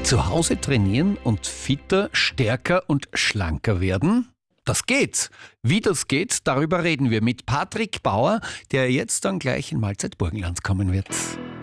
Zu Hause trainieren und fitter, stärker und schlanker werden? Das geht. Wie das geht, darüber reden wir mit Patrick Bauer, der jetzt dann gleich in Mahlzeit Burgenland kommen wird.